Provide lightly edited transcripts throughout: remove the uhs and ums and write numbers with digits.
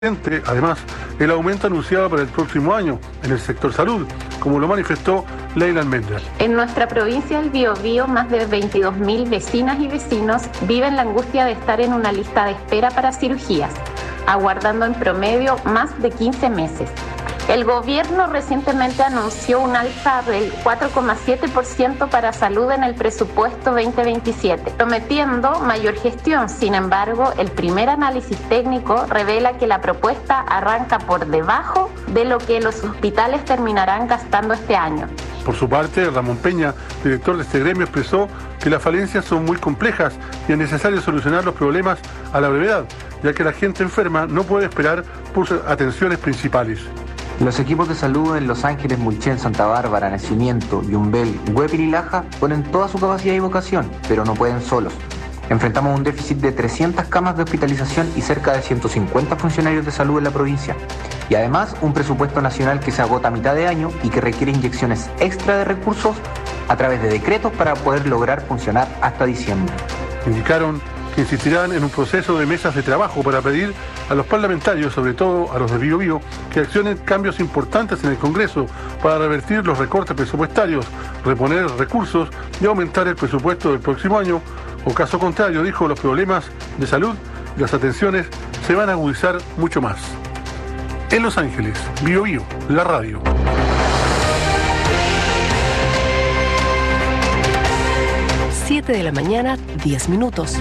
Además, el aumento anunciado para el próximo año en el sector salud, como lo manifestó Leila Almendra. En nuestra provincia del Biobío, más de 22.000 vecinas y vecinos viven la angustia de estar en una lista de espera para cirugías, aguardando en promedio más de 15 meses. El gobierno recientemente anunció un alza del 4,7% para salud en el presupuesto 2027, prometiendo mayor gestión. Sin embargo, el primer análisis técnico revela que la propuesta arranca por debajo de lo que los hospitales terminarán gastando este año. Por su parte, Ramón Peña, director de este gremio, expresó que las falencias son muy complejas y es necesario solucionar los problemas a la brevedad, ya que la gente enferma no puede esperar por sus atenciones principales. Los equipos de salud en Los Ángeles, Mulchen, Santa Bárbara, Nacimiento, Yumbel, Huépil y Laja ponen toda su capacidad y vocación, pero no pueden solos. Enfrentamos un déficit de 300 camas de hospitalización y cerca de 150 funcionarios de salud en la provincia. Y además un presupuesto nacional que se agota a mitad de año y que requiere inyecciones extra de recursos a través de decretos para poder lograr funcionar hasta diciembre. Indicaron que insistirán en un proceso de mesas de trabajo para pedir a los parlamentarios, sobre todo a los de Biobío, que accionen cambios importantes en el Congreso para revertir los recortes presupuestarios, reponer recursos y aumentar el presupuesto del próximo año, o caso contrario, dijo, los problemas de salud y las atenciones se van a agudizar mucho más. En Los Ángeles, Biobío, la radio. 7 de la mañana, 10 minutos.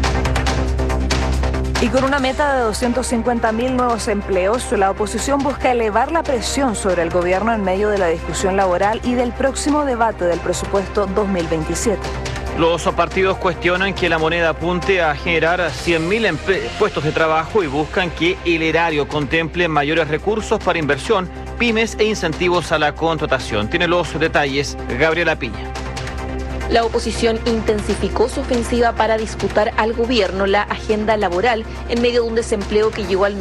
Y con una meta de 250.000 nuevos empleos, la oposición busca elevar la presión sobre el gobierno en medio de la discusión laboral y del próximo debate del presupuesto 2027. Los partidos cuestionan que la moneda apunte a generar 100.000 puestos de trabajo y buscan que el erario contemple mayores recursos para inversión, pymes e incentivos a la contratación. Tiene los detalles Gabriela Piña. La oposición intensificó su ofensiva para disputar al gobierno la agenda laboral en medio de un desempleo que llegó al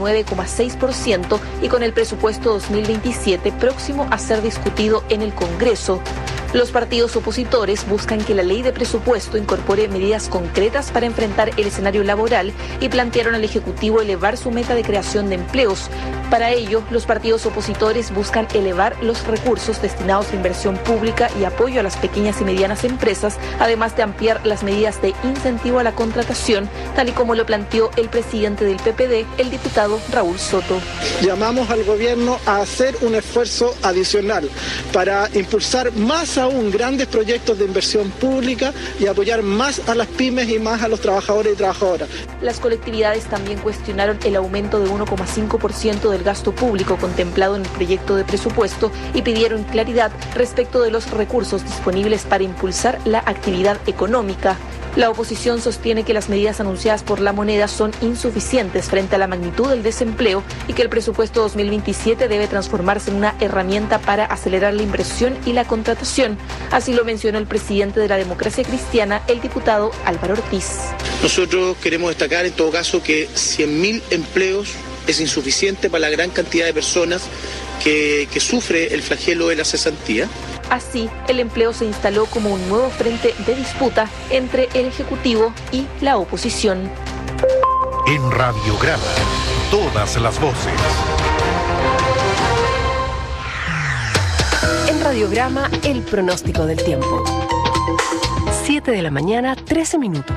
9,6% y con el presupuesto 2027 próximo a ser discutido en el Congreso. Los partidos opositores buscan que la ley de presupuesto incorpore medidas concretas para enfrentar el escenario laboral y plantearon al Ejecutivo elevar su meta de creación de empleos. Para ello, los partidos opositores buscan elevar los recursos destinados a inversión pública y apoyo a las pequeñas y medianas empresas, además de ampliar las medidas de incentivo a la contratación, tal y como lo planteó el presidente del PPD, el diputado Raúl Soto. Llamamos al gobierno a hacer un esfuerzo adicional para impulsar más aún grandes proyectos de inversión pública y apoyar más a las pymes y más a los trabajadores y trabajadoras. Las colectividades también cuestionaron el aumento de 1,5% del gasto público contemplado en el proyecto de presupuesto y pidieron claridad respecto de los recursos disponibles para impulsar la actividad económica. La oposición sostiene que las medidas anunciadas por la moneda son insuficientes frente a la magnitud del desempleo y que el presupuesto 2027 debe transformarse en una herramienta para acelerar la inversión y la contratación. Así lo mencionó el presidente de la Democracia Cristiana, el diputado Álvaro Ortiz. Nosotros queremos destacar en todo caso que 100.000 empleos es insuficiente para la gran cantidad de personas que sufre el flagelo de la cesantía. Así, el empleo se instaló como un nuevo frente de disputa entre el Ejecutivo y la oposición. En Radiograma, todas las voces. En Radiograma, el pronóstico del tiempo. 7 de la mañana, 13 minutos.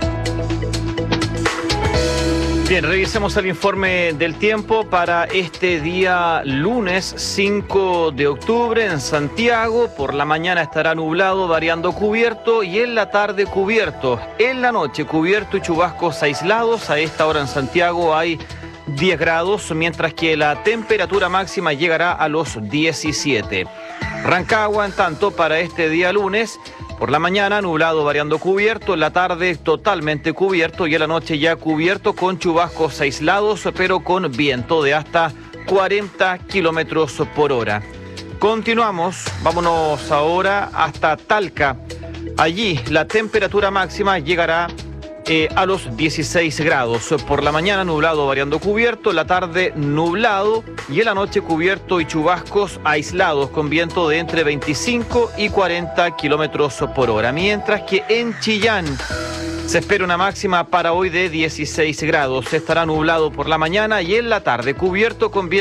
Bien, revisemos el informe del tiempo para este día lunes 5 de octubre en Santiago. Por la mañana estará nublado, variando cubierto y en la tarde cubierto. En la noche cubierto y chubascos aislados. A esta hora en Santiago hay 10 grados, mientras que la temperatura máxima llegará a los 17. Rancagua, en tanto, para este día lunes, por la mañana nublado variando cubierto, en la tarde totalmente cubierto y en la noche ya cubierto con chubascos aislados, pero con viento de hasta 40 kilómetros por hora. Continuamos, vámonos ahora hasta Talca. Allí la temperatura máxima llegará a los 16 grados. Por la mañana nublado variando cubierto, en la tarde nublado y en la noche cubierto y chubascos aislados con viento de entre 25 y 40 kilómetros por hora. Mientras que en Chillán Se espera una máxima para hoy de 16 grados. Estará nublado por la mañana y en la tarde, cubierto con viento